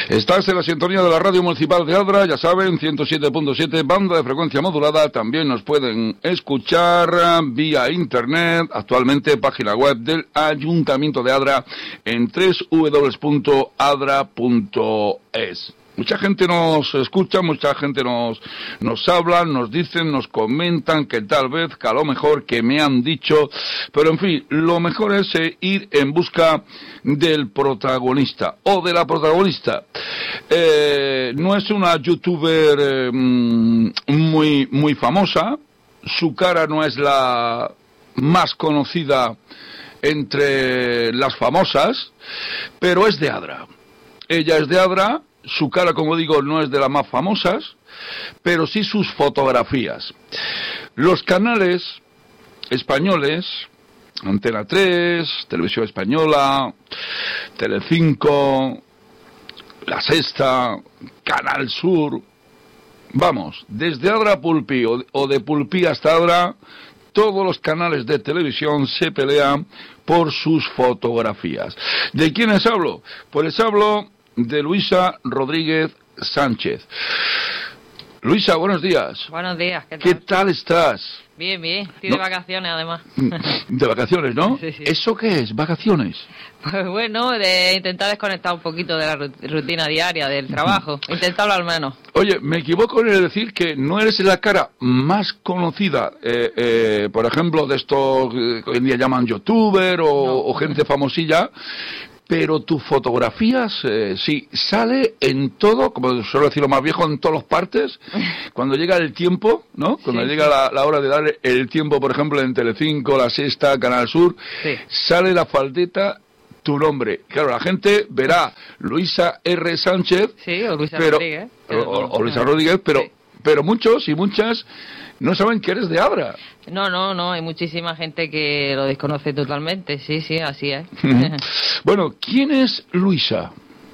Estás en la sintonía de la Radio Municipal de Adra, ya saben, 107.7, banda de frecuencia modulada. También nos pueden escuchar vía internet, actualmente página web del Ayuntamiento de Adra en www.adra.es. Mucha gente nos escucha, mucha gente nos habla, nos dicen, nos comentan que tal vez, que a lo mejor, que me han dicho, pero en fin, lo mejor es ir en busca del protagonista o de la protagonista. No es una youtuber muy famosa, su cara no es la más conocida entre las famosas, pero es de Adra. Ella es de Adra. Su cara, como digo, no es de las más famosas, pero sí sus fotografías. Los canales españoles, Antena 3, Televisión Española, Telecinco, La Sexta, Canal Sur, vamos, desde Adra a Pulpí o de Pulpí hasta Adra, todos los canales de televisión se pelean por sus fotografías. ¿De quiénes hablo? Pues les hablo de Luisa Rodríguez Sánchez. Luisa, buenos días. Buenos días, ¿qué tal? ¿Qué tal estás? Bien, bien, estoy de vacaciones además. De vacaciones, ¿no? Sí, sí. ¿Eso qué es, vacaciones? Pues bueno, de intentar desconectar un poquito de la rutina diaria del trabajo, intentarlo al menos. Oye, me equivoco en decir que no eres la cara más conocida, por ejemplo, de estos que hoy en día llaman youtuber o gente famosilla, pero tus fotografías, sí, sale en todo, como suelo decir lo más viejo, en todas las partes, cuando llega el tiempo, ¿no? Cuando llega la hora de dar el tiempo, por ejemplo, en Telecinco, La Sexta, Canal Sur, sale la faldeta, tu nombre. Claro, la gente verá Luisa R. Sánchez, o Luisa Rodríguez. O Luisa Rodríguez, pero muchos y muchas no saben que eres de Adra. No, hay muchísima gente que lo desconoce totalmente, sí, así es. Bueno, ¿quién es Luisa?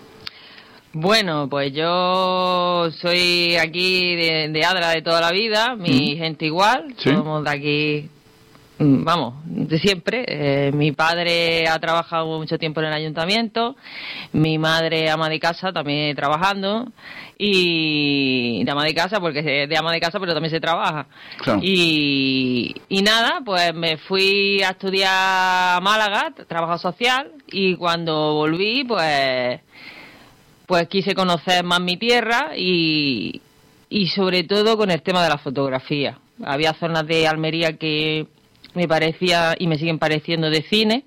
Bueno, pues yo soy aquí de Adra de toda la vida, mi gente igual, somos de aquí, vamos, de siempre. Mi padre ha trabajado mucho tiempo en el ayuntamiento, mi madre ama de casa también trabajando, y de ama de casa porque de ama de casa pero también se trabaja. Claro. Y nada, pues me fui a estudiar a Málaga, trabajo social, y cuando volví pues quise conocer más mi tierra y sobre todo con el tema de la fotografía. Había zonas de Almería que me parecía y me siguen pareciendo de cine,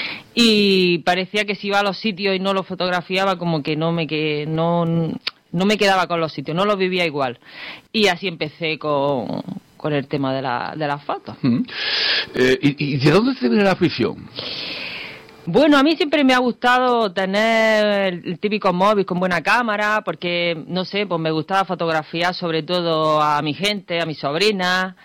y parecía que si iba a los sitios y no los fotografiaba, como que no me quedaba con los sitios, no los vivía igual. Y así empecé con el tema de las fotos. ¿Y de dónde te viene la afición? Bueno, a mí siempre me ha gustado tener el típico móvil con buena cámara, porque, no sé, pues me gustaba fotografiar sobre todo a mi gente, a mis sobrinas,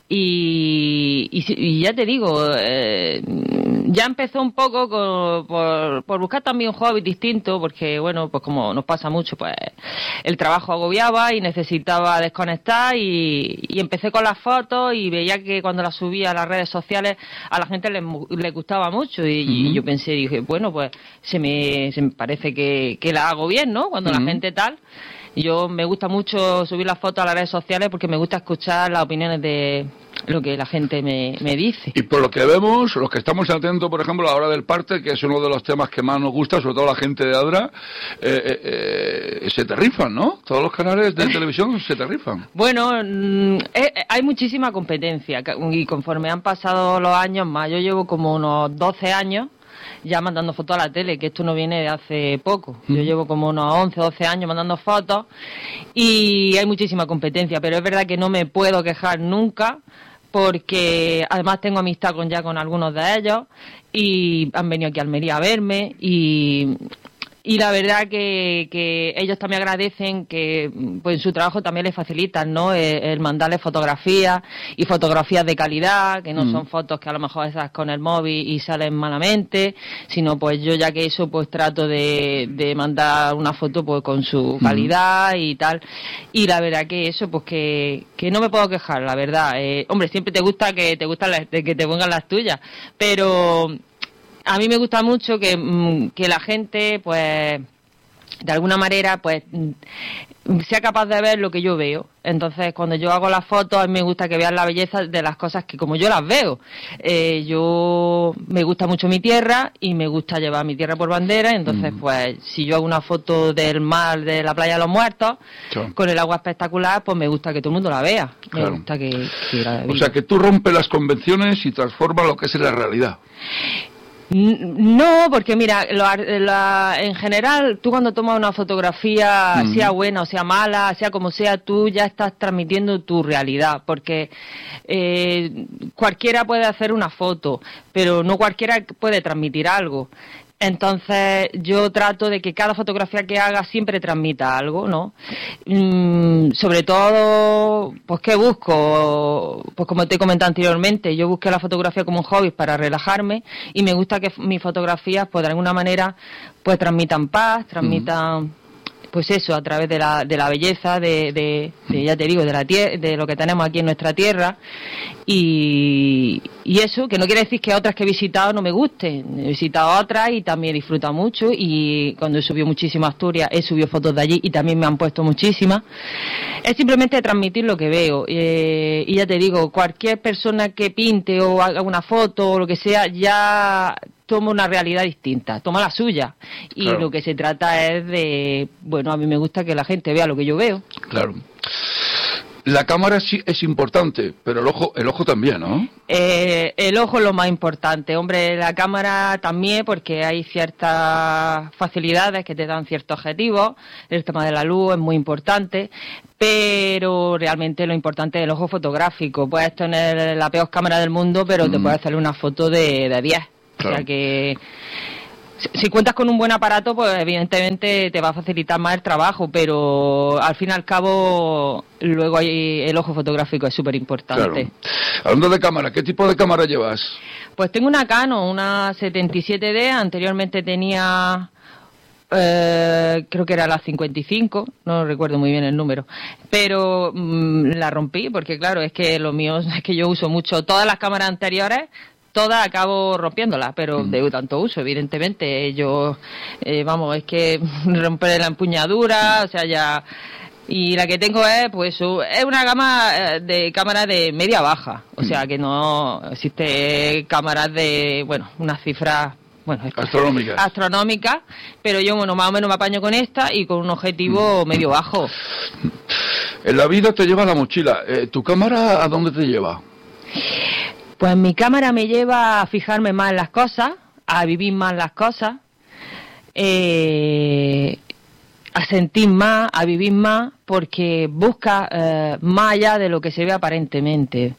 y ya te digo, ya empezó un poco por buscar también un hobby distinto, porque, bueno, pues como nos pasa mucho, pues el trabajo agobiaba y necesitaba desconectar, y empecé con las fotos y veía que cuando las subía a las redes sociales a la gente le gustaba mucho, y yo pensé, dije, bueno, pues se me parece que la hago bien, ¿no? Cuando la gente tal. Yo me gusta mucho subir las fotos a las redes sociales porque me gusta escuchar las opiniones de lo que la gente me dice. Y por lo que vemos, los que estamos atentos, por ejemplo, a la hora del parte, que es uno de los temas que más nos gusta, sobre todo la gente de Adra, se te rifan, ¿no? Todos los canales de televisión se te rifan. Bueno, hay muchísima competencia, y conforme han pasado los años más, yo llevo como unos 12 años ya mandando fotos a la tele, que esto no viene de hace poco. Yo llevo como unos 11, 12 años mandando fotos y hay muchísima competencia, pero es verdad que no me puedo quejar nunca, porque además tengo amistad con algunos de ellos y han venido aquí a Almería a verme, y la verdad que ellos también agradecen que pues en su trabajo también les facilitan, ¿no? El mandarles fotografías, y fotografías de calidad, que no son fotos que a lo mejor esas con el móvil y salen malamente, sino pues yo, ya que eso, pues trato de mandar una foto pues con su calidad y tal, y la verdad que eso, pues que no me puedo quejar, la verdad. Hombre, siempre te gusta que te pongan las tuyas, pero a mí me gusta mucho que la gente pues de alguna manera, pues, sea capaz de ver lo que yo veo. Entonces, cuando yo hago las fotos, a mí me gusta que vean la belleza de las cosas que como yo las veo. Yo me gusta mucho mi tierra y me gusta llevar mi tierra por bandera. Entonces, pues, si yo hago una foto del mar, de la playa de los Muertos, con el agua espectacular, pues me gusta que todo el mundo la vea. Me gusta que la vea. O sea, que tú rompes las convenciones y transformas lo que es la realidad. No, porque mira, en general, tú cuando tomas una fotografía, sea buena o sea mala, sea como sea, tú ya estás transmitiendo tu realidad, porque cualquiera puede hacer una foto, pero no cualquiera puede transmitir algo. Entonces yo trato de que cada fotografía que haga siempre transmita algo, ¿no? Sobre todo, pues ¿qué busco? Pues como te he comentado anteriormente, yo busqué la fotografía como un hobby para relajarme y me gusta que mis fotografías, pues de alguna manera, pues transmitan paz, transmitan... Pues eso, a través de la belleza, ya te digo, de lo que tenemos aquí en nuestra tierra. Y eso, que no quiere decir que otras que he visitado no me gusten. He visitado otras y también he disfrutado mucho. Y cuando he subido muchísimo a Asturias, he subido fotos de allí y también me han puesto muchísimas. Es simplemente transmitir lo que veo. Y ya te digo, cualquier persona que pinte o haga una foto o lo que sea, ya toma una realidad distinta, toma la suya. Y lo que se trata es de, bueno, a mí me gusta que la gente vea lo que yo veo. Claro. La cámara sí es importante, pero el ojo también, ¿no? El ojo es lo más importante. Hombre, la cámara también, porque hay ciertas facilidades que te dan ciertos objetivos. El tema de la luz es muy importante, pero realmente lo importante es el ojo fotográfico. Puedes tener la peor cámara del mundo, pero te puedes hacer una foto de 10. Claro. O sea que si cuentas con un buen aparato, pues evidentemente te va a facilitar más el trabajo, pero al fin y al cabo luego el ojo fotográfico es súper importante. Claro. Hablando de cámara, ¿qué tipo de cámara llevas? Pues tengo una Canon, una 77D, anteriormente tenía... creo que era la 55, no recuerdo muy bien el número, pero la rompí porque claro, es que lo mío es que yo uso mucho todas las cámaras anteriores. Todas acabo rompiéndolas, pero de tanto uso, evidentemente. Yo, es que romper la empuñadura, o sea, ya... Y la que tengo es, pues, es una gama de cámaras de media baja. O sea, que no existe cámaras de, unas cifras... astronómicas, pero yo, más o menos me apaño con esta y con un objetivo medio bajo. En la vida te lleva la mochila. ¿Tu cámara a dónde te lleva? Pues mi cámara me lleva a fijarme más en las cosas, a vivir más las cosas, a sentir más, a vivir más, porque busca más allá de lo que se ve aparentemente.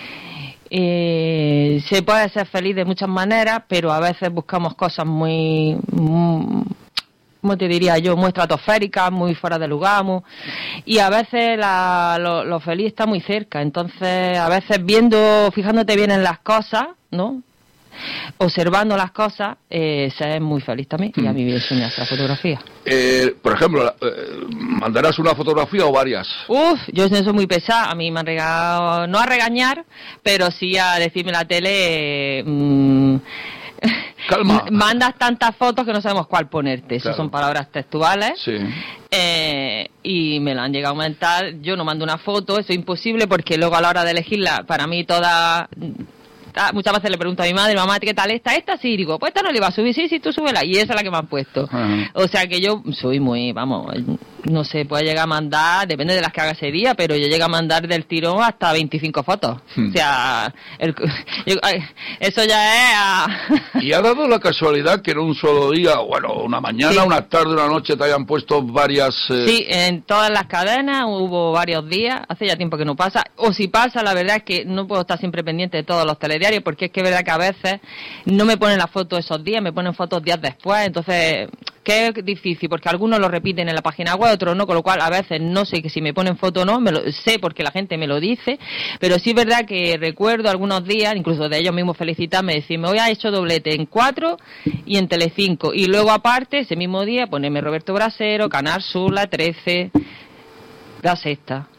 Se puede ser feliz de muchas maneras, pero a veces buscamos cosas muy ¿cómo te diría yo? Muy estratosféricas, muy fuera de lugar, y a veces lo feliz está muy cerca. Entonces, a veces fijándote bien en las cosas, ¿no? Observando las cosas, se es muy feliz también, y a mí me enseña esta fotografía. Por ejemplo, ¿mandarás una fotografía o varias? Yo soy muy pesada, a mí me han regalado, no a regañar, pero sí a decirme en la tele... Calma. Mandas tantas fotos que no sabemos cuál ponerte. Esas son palabras textuales. Sí. Y me la han llegado a aumentar. Yo no mando una foto, eso es imposible, porque luego a la hora de elegirla, para mí toda... Muchas veces le pregunto a mi madre, mamá, ¿qué tal esta? Esta sí, digo, pues esta no le iba a subir, sí, tú súbela, y esa es la que me han puesto. O sea que yo soy muy, no sé, puede llegar a mandar, depende de las que haga ese día, pero yo llego a mandar del tirón hasta 25 fotos. O sea, eso ya es... ¿Y ha dado la casualidad que en un solo día, una mañana, una tarde, una noche, te hayan puesto varias... Sí, en todas las cadenas hubo varios días, hace ya tiempo que no pasa, o si pasa, la verdad es que no puedo estar siempre pendiente de todos los telediarios, porque es que es verdad que a veces no me ponen la foto esos días, me ponen fotos días después, entonces que es difícil, porque algunos lo repiten en la página web, otros no, con lo cual a veces no sé que si me ponen foto o no, sé porque la gente me lo dice, pero sí es verdad que recuerdo algunos días, incluso de ellos mismos felicitarme, decirme, hoy ha hecho doblete en 4 y en Telecinco, y luego aparte, ese mismo día, ponerme Roberto Brasero, Canal Sur, La 13, La Sexta.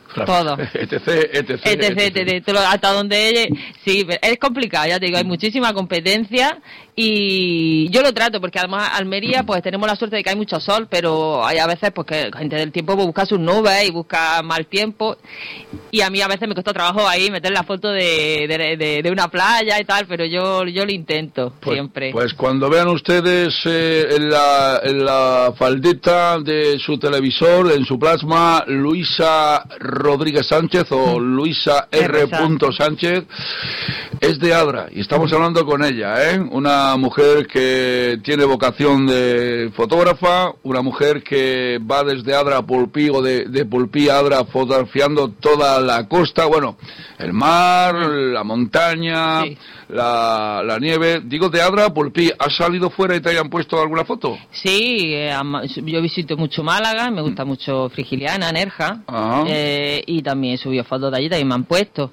todo. etc. Hasta donde sí, es complicado, ya te digo, hay muchísima competencia y yo lo trato porque además Almería pues tenemos la suerte de que hay mucho sol, pero hay a veces pues que la gente del tiempo pues, busca sus nubes y busca mal tiempo y a mí a veces me cuesta trabajo ahí meter la foto de una playa y tal, pero yo lo intento siempre. Pues cuando vean ustedes en la faldita de su televisor, en su plasma, Luisa Rodríguez Sánchez o Luisa R. Sánchez, es de Adra y estamos hablando con ella, una mujer que tiene vocación de fotógrafa, una mujer que va desde Adra a Pulpí o de Pulpí a Adra fotografiando toda la costa, bueno, el mar, la montaña, sí. la nieve. Digo, de Adra a Pulpí, ¿has salido fuera y te hayan puesto alguna foto? Sí, yo visito mucho Málaga, me gusta mucho Frigiliana, Nerja, y también he subido fotos de allí, también me han puesto.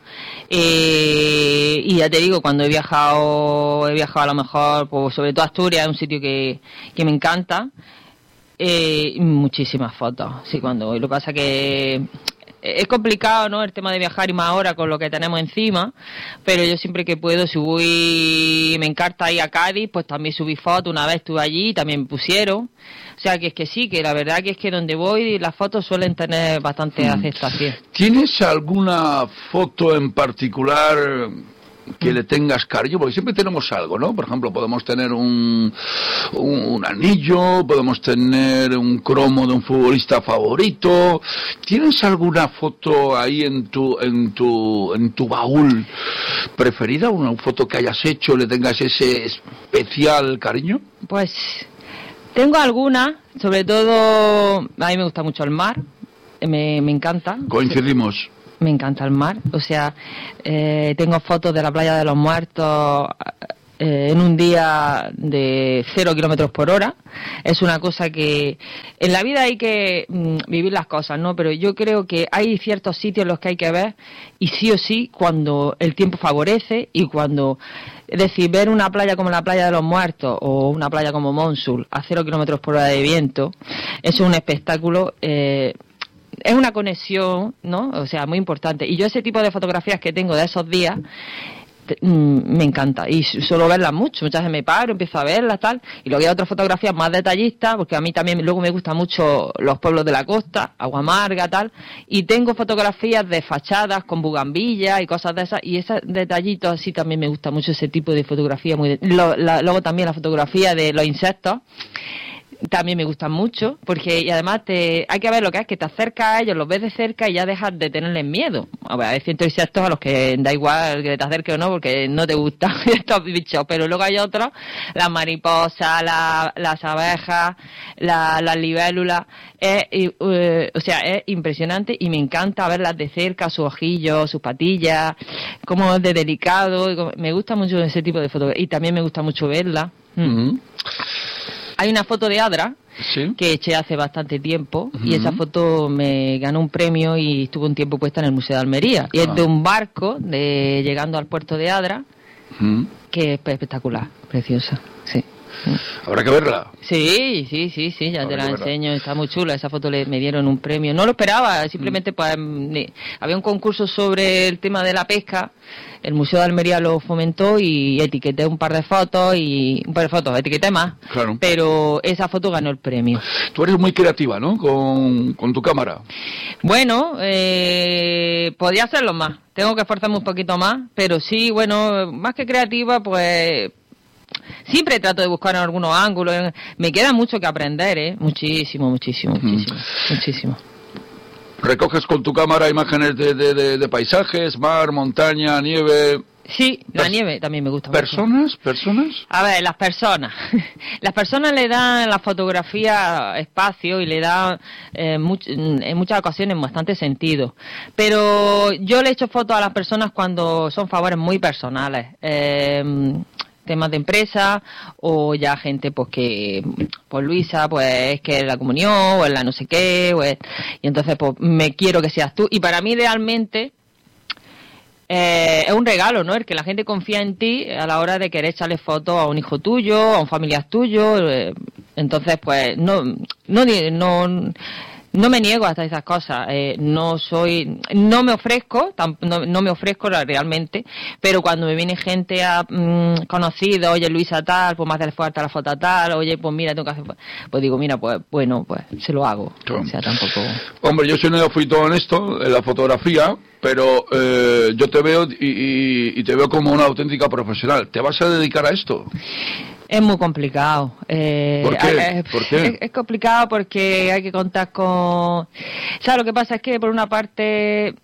Y ya te digo, cuando he viajado a lo mejor, pues, sobre todo Asturias, es un sitio que me encanta, muchísimas fotos. Sí, lo que pasa que es complicado, ¿no?, el tema de viajar y más ahora con lo que tenemos encima, pero yo siempre que puedo, si voy, me encanta ir a Cádiz, pues también subí fotos, una vez estuve allí y también me pusieron. O sea, que es que sí, que la verdad que es que donde voy las fotos suelen tener bastante aceptación. ¿Tienes alguna foto en particular que le tengas cariño? Porque siempre tenemos algo, ¿no? Por ejemplo, podemos tener un anillo, podemos tener un cromo de un futbolista favorito. ¿Tienes alguna foto ahí en tu baúl preferida? ¿Una foto que hayas hecho, le tengas ese especial cariño? Pues tengo algunas, sobre todo a mí me gusta mucho el mar, me encanta. Coincidimos. Me encanta el mar, o sea, tengo fotos de la playa de los Muertos en un día de 0 kilómetros por hora. Es una cosa que en la vida hay que vivir las cosas, ¿no? Pero yo creo que hay ciertos sitios en los que hay que ver y sí o sí cuando el tiempo favorece y cuando, es decir, ver una playa como la playa de los Muertos o una playa como Monsul a 0 kilómetros por hora de viento, eso es un espectáculo. Es una conexión, ¿no? O sea, muy importante. Y yo ese tipo de fotografías que tengo de esos días me encanta. Y suelo verlas mucho. Muchas veces me paro, empiezo a verlas, tal. Y luego hay otras fotografías más detallistas, porque a mí también luego me gustan mucho los pueblos de la costa, Agua Amarga, tal. Y tengo fotografías de fachadas con bugambillas y cosas de esas. Y esos detallitos así también me gusta mucho ese tipo de fotografía. Luego también la fotografía de los insectos. También me gustan mucho, porque y además hay que ver lo que es, que te acercas a ellos, los ves de cerca y ya dejas de tenerles miedo. A ver, hay ciertos insectos a los que da igual que te acerques o no, porque no te gustan estos bichos, pero luego hay otros, las mariposas, las abejas, las libélulas, o sea, es impresionante y me encanta verlas de cerca, sus ojillos, sus patillas, como es de delicado, me gusta mucho ese tipo de fotografía y también me gusta mucho verla. Hay una foto de Adra, ¿sí?, que eché hace bastante tiempo, y esa foto me ganó un premio y estuvo un tiempo puesta en el Museo de Almería. Y es de un barco llegando al puerto de Adra, que es espectacular, preciosa, sí. Habrá que verla. Sí, ya te la enseño, está muy chula. Esa foto me dieron un premio. No lo esperaba, simplemente pues había un concurso sobre el tema de la pesca. El Museo de Almería lo fomentó y etiqueté un par de fotos, etiqueté más, claro. Pero esa foto ganó el premio. Tú eres muy creativa, ¿no?, con tu cámara. Bueno, podría hacerlo más. Tengo que esforzarme un poquito más, pero sí, bueno, más que creativa, pues siempre trato de buscar en algunos ángulos. Me queda mucho que aprender, muchísimo. ¿Recoges con tu cámara imágenes de paisajes, mar, montaña, nieve? Sí, la nieve también me gusta mucho. ¿Personas? A ver, las personas. Las personas le dan a la fotografía espacio y le dan en muchas ocasiones bastante sentido. Pero yo le echo fotos a las personas cuando son favores muy personales. Temas de empresa o ya gente pues que pues Luisa pues es que es la comunión o es la no sé qué y entonces pues me quiero que seas tú y para mí realmente es un regalo, ¿no?, el que la gente confía en ti a la hora de querer echarle fotos a un hijo tuyo, a un familiar tuyo, entonces pues no No me niego hasta esas cosas, no me ofrezco realmente, pero cuando me viene gente conocida, oye Luisa tal, pues me hace falta la foto tal, oye pues mira tengo que hacer, pues digo mira pues bueno pues se lo hago, claro. O sea tampoco. Hombre, yo soy neófito en esto, en la fotografía, pero yo te veo y te veo como una auténtica profesional. ¿Te vas a dedicar a esto? Es muy complicado. ¿Por qué? ¿Por qué? Es complicado porque hay que contar con... ¿Sabes? Lo que pasa es que, por una parte...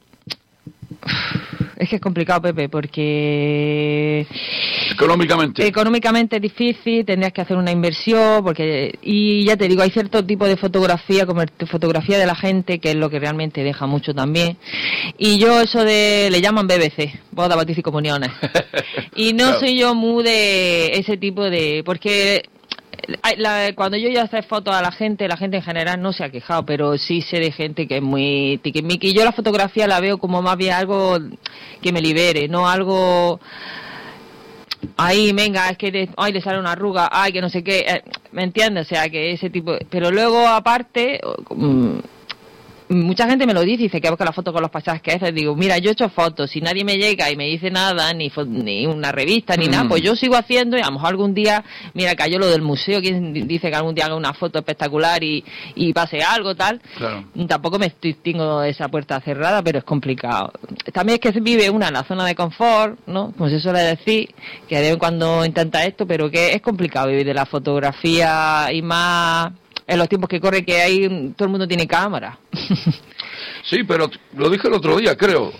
Es que es complicado, Pepe, porque... Económicamente es difícil, tendrías que hacer una inversión, porque... Y ya te digo, hay cierto tipo de fotografía, como fotografía de la gente, que es lo que realmente deja mucho también. Y yo eso le llaman BBC, boda, bautizo y comuniones. Y no claro. Soy yo muy de ese tipo de... Porque... cuando yo ya hacer fotos a la gente en general no se ha quejado, pero sí sé de gente que es muy tiquismiqui. Yo la fotografía la veo como más bien algo que me libere, no algo... Ay, venga, es que le sale una arruga, ay, que no sé qué, ¿me entiendes? O sea, que ese tipo... Pero luego, aparte... mucha gente me lo dice que busca la foto con los paisajes que haces. Digo, mira, yo he hecho fotos, si nadie me llega y me dice nada, ni una revista, ni nada, pues yo sigo haciendo y a lo mejor algún día, mira, cayó lo del museo, quien dice que algún día haga una foto espectacular y pase algo, tal. Claro. Tampoco tengo esa puerta cerrada, pero es complicado. También es que vive una en la zona de confort, ¿no? Como se suele decir, que de vez en cuando intenta esto, pero que es complicado vivir de la fotografía y más... En los tiempos que corre que hay, todo el mundo tiene cámara. Sí, pero lo dije el otro día, creo.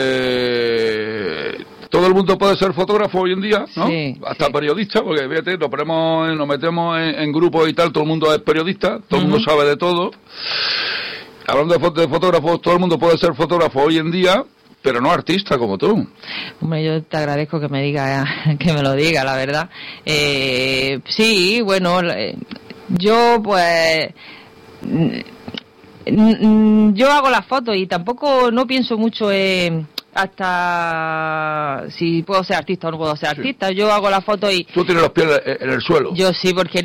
Todo el mundo puede ser fotógrafo hoy en día, ¿no? Sí, hasta sí. Periodista, porque fíjate, nos metemos en grupos y tal, todo el mundo es periodista, todo el mundo sabe de todo. Hablando de fotógrafos, todo el mundo puede ser fotógrafo hoy en día, pero no artista como tú. Hombre, yo te agradezco que me lo diga, la verdad. Sí, bueno... Yo pues yo hago las fotos y tampoco no pienso mucho hasta si puedo ser artista o no puedo ser artista. Yo hago las fotos y... ¿Tú tienes los pies en el suelo? Yo sí, porque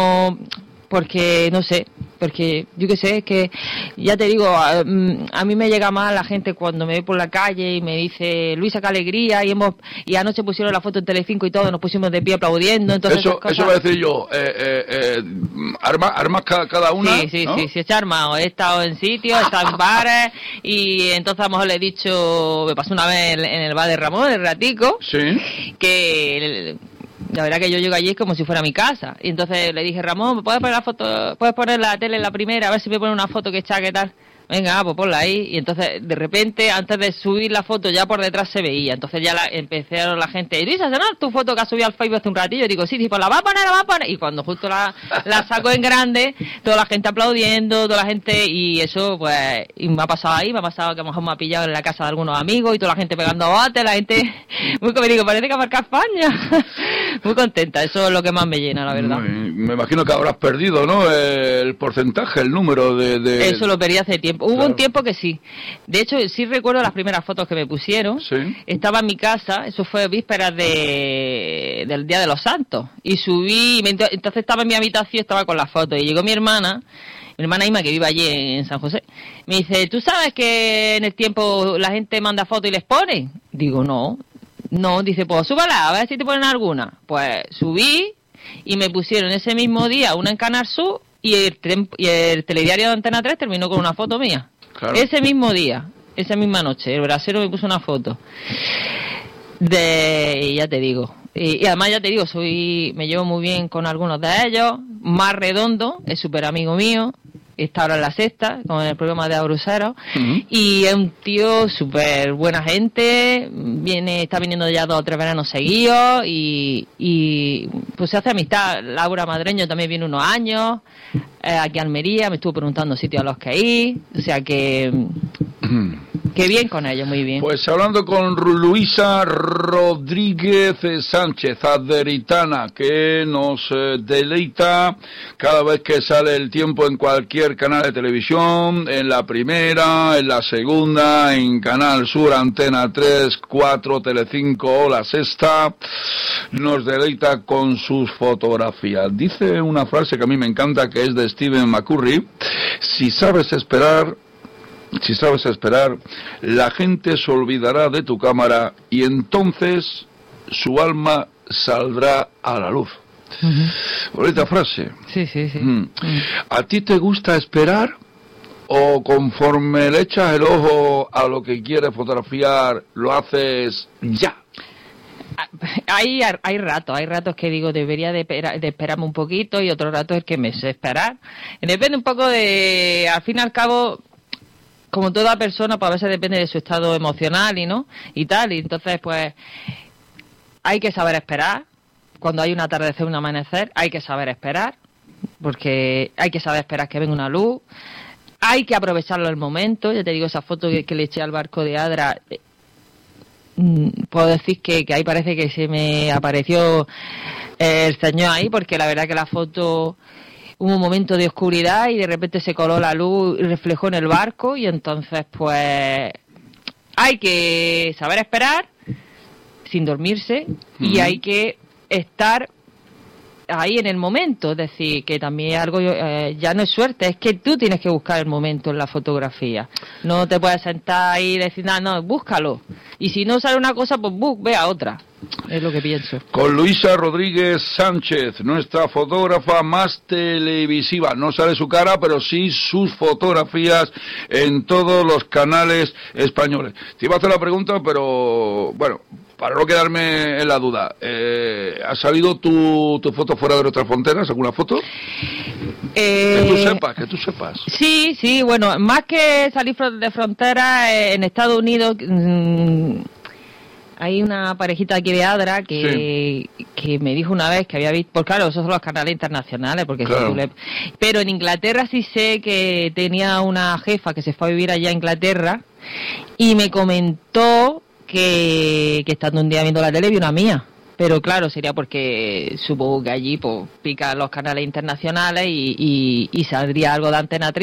no sé, porque yo qué sé, es que ya te digo, a mí me llega más la gente cuando me ve por la calle y me dice, Luisa, qué alegría, y anoche pusieron la foto en Telecinco y todo, nos pusimos de pie aplaudiendo, entonces eso voy a decir yo, armas cada una, sí, ¿no? sí, se ha armado, he estado en sitios, he estado en bares, y entonces a lo mejor le he dicho, me pasó una vez en el bar de Ramón, el ratico, sí. Que... La verdad que yo llego allí es como si fuera mi casa. Y entonces le dije, Ramón, ¿puedes poner la foto, puedes poner la tele en la primera? A ver si me pone una foto que está, ¿qué tal? Venga, pues ponla ahí. Y entonces, de repente, antes de subir la foto, ya por detrás se veía. Entonces ya empezaron la gente, Luisa, ¿no? Tu foto que has subido al Facebook hace un ratillo. Y digo, sí, pues la va a poner. Y cuando justo la saco en grande, toda la gente aplaudiendo, toda la gente, y eso, pues, y me ha pasado ahí, me ha pasado que a lo mejor me ha pillado en la casa de algunos amigos y toda la gente pegando botes, la gente, muy como digo, parece que marca España. Muy contenta, eso es lo que más me llena, la verdad. Me imagino que habrás perdido, ¿no? El porcentaje, el número de... Eso lo perdí hace tiempo. Hubo un tiempo que sí. De hecho, sí recuerdo las primeras fotos que me pusieron. ¿Sí? Estaba en mi casa, eso fue vísperas del Día de los Santos. Y subí, entonces estaba en mi habitación, estaba con las fotos. Y llegó mi hermana Ima, que vive allí en San José. Me dice, ¿tú sabes que en el tiempo la gente manda fotos y les pone? Digo, no. No, dice, pues súbala, a ver si te ponen alguna. Pues subí y me pusieron ese mismo día una en Canal Sur y el telediario de Antena 3 terminó con una foto mía. Claro. Ese mismo día, esa misma noche, el brasero me puso una foto. Y ya te digo. Y además ya te digo, me llevo muy bien con algunos de ellos. Más Redondo, es súper amigo mío. Está ahora en La Sexta, con el programa de Abruceros, y es un tío súper buena gente, está viniendo ya 2 o 3 veranos seguidos, y pues se hace amistad. Laura Madreño también viene unos años, aquí a Almería, me estuvo preguntando sitios a los que ir, o sea que... Qué bien con ellos, muy bien. Pues hablando con Luisa Rodríguez Sánchez, adveritana, que nos deleita cada vez que sale El Tiempo en cualquier canal de televisión, en la primera, en la segunda, en Canal Sur, Antena 3, 4, Telecinco o La Sexta, nos deleita con sus fotografías. Dice una frase que a mí me encanta, que es de Stephen McCurry: si sabes esperar, la gente se olvidará de tu cámara y entonces su alma saldrá a la luz. Bonita frase. Sí. ¿A ti te gusta esperar o conforme le echas el ojo a lo que quieres fotografiar, lo haces ya? Hay ratos que digo debería de esperarme un poquito, y otros ratos es que me sé esperar. Depende un poco de, al fin y al cabo, como toda persona, pues a veces depende de su estado emocional y tal, y entonces pues hay que saber esperar. Cuando hay un atardecer, un amanecer, hay que saber esperar, porque hay que saber esperar que venga una luz, hay que aprovecharlo el momento. Ya te digo, esa foto que le eché al barco de Adra, puedo decir que ahí parece que se me apareció el señor ahí, porque la verdad que la foto, hubo un momento de oscuridad y de repente se coló la luz y reflejó en el barco, y entonces pues hay que saber esperar sin dormirse, y hay que estar ahí en el momento. Es decir, que también algo ya no es suerte, es que tú tienes que buscar el momento en la fotografía. No te puedes sentar ahí y decir, no, búscalo, y si no sale una cosa, pues ve a otra. Es lo que pienso. Con Luisa Rodríguez Sánchez, nuestra fotógrafa más televisiva. No sale su cara, pero sí sus fotografías en todos los canales españoles. Te iba a hacer la pregunta, pero bueno, para no quedarme en la duda, ¿ha salido tu foto fuera de nuestras fronteras? ¿Alguna foto? Que tú sepas. Sí, bueno, más que salir de frontera, en Estados Unidos hay una parejita aquí de Adra que me dijo una vez que había visto, pues claro, esos son los canales internacionales, porque claro. Pero en Inglaterra sí sé que tenía una jefa que se fue a vivir allá a Inglaterra, y me comentó que estando un día viendo la tele vio una mía. Pero claro, sería porque supongo que allí pues pican los canales internacionales y saldría algo de Antena 3.